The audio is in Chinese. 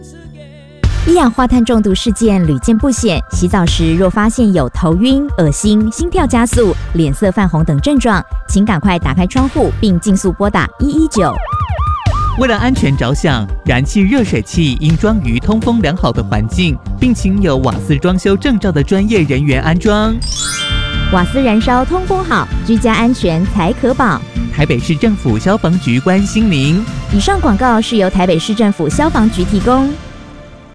一氧化碳中毒事件屡见不鲜，洗澡时若发现有头晕、恶心、心跳加速、脸色泛红等症状，请赶快打开窗户并尽速拨打119。 为了安全着想，燃气热水器应装于通风良好的环境，并请有瓦斯装修证照的专业人员安装。 瓦斯燃烧通风好，居家安全才可保。 台北市政府消防局关心您。 以上广告是由台北市政府消防局提供。